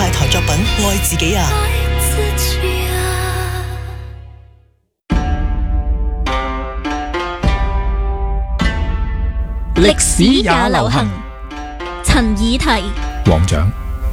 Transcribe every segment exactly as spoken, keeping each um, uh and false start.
派台作品《愛自己啊》。 歷史也流行，陳以提、 黃獎。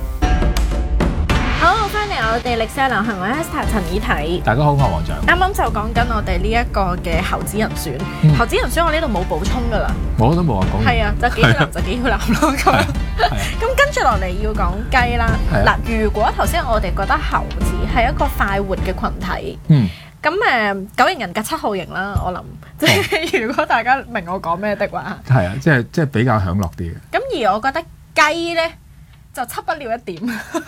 好，翻嚟我哋歷史流行，我係 Esther 陳以提。 大家好，我係黃獎。 啱啱就講緊我哋呢一個嘅候子人選， 嗯、 候子人選我呢度冇補充噶啦， 我都冇話講。 係啊，就幾個男就幾個男咯咁。咁跟住落嚟要講雞啦。嗱、啊，如果頭先我哋覺得猴子係一個快活嘅群體， 嗯。 咁誒九型人格七號型啦，我諗即係如果大家明我講咩的話， 係啊，即係即係比較享樂啲嘅。 咁而我覺得雞咧就七不了一點，一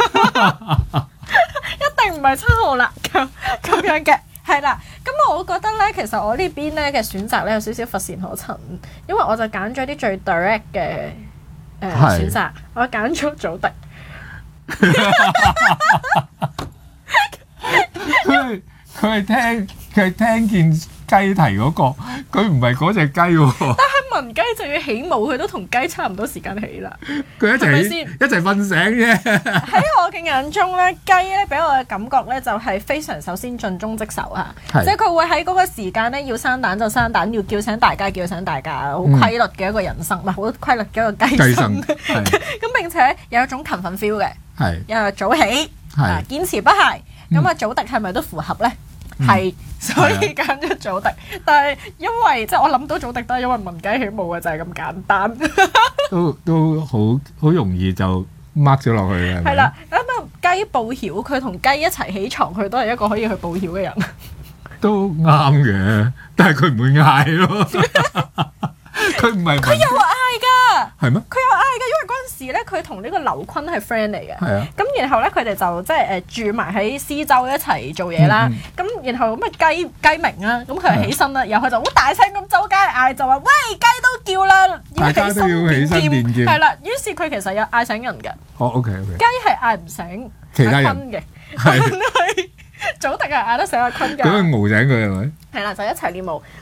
定唔係七號啦，咁咁樣嘅係啦。咁我覺得咧，其實我呢邊咧嘅選擇咧有少少乏善可陳，因為我就揀咗啲最 direct 嘅誒、呃、選擇，我揀咗祖迪。 佢係聽佢係聽見雞啼嗰、那個，佢唔係嗰隻雞喎。 但係文雞就要起舞，佢都同雞差唔多時間起啦。 佢一齊一齊瞓醒啫。 喺我嘅眼中咧，雞咧俾我嘅感覺咧就係非常首先盡忠職守嚇，即係佢會喺嗰個時間咧要生蛋就生蛋，要叫醒大家叫醒大家，好規律嘅一個人生，唔係好規律嘅一個雞生。咁並且有一種勤奮 feel 嘅，又早起，啊堅持不懈。咁啊，祖迪係咪都符合咧？係、嗯，所以揀咗祖迪。但係因為即係我諗到祖迪都係因為聞雞起舞嘅，就係、是、咁簡單。 都都好好容易就 mark 咗落去嘅。係啦， 咁啊雞報曉，佢同雞一齊起床，佢都係一個可以去報曉嘅人。都啱嘅，但係佢唔會嗌咯。佢唔係佢有嗌㗎， 係咩？ 佢有嗌㗎，因為嗰陣時咧，佢同呢個劉坤係 friend 嚟嘅。 係啊。咁然後咧，佢哋就即係誒住埋喺施州一齊做嘢啦。咁、嗯、然後咁啊雞雞鳴啦，咁佢就起身啦，然後佢就好大聲咁周街嗌，就話喂雞都叫啦，要起身練劍。係啦，於是佢其實有嗌醒人嘅。 哦 ，OK OK。 雞係嗌唔醒其他人嘅，係祖迪係嗌得醒阿坤嘅。 咁佢熬醒佢係咪？ 係啦，就一齊練舞。